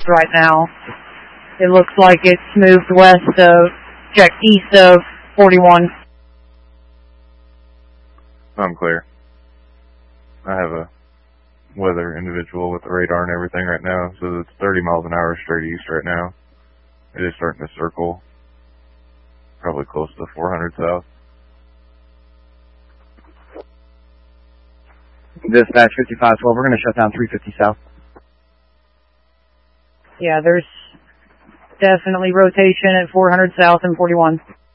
right now. It looks like it's moved east of 41. I'm clear. I have a weather individual with the radar and everything right now, so it's 30 miles an hour straight east right now. It is starting to circle, probably close to 400 south. Dispatch 5512, we're going to shut down 350 south. Yeah, there's definitely rotation at 400 south and 41.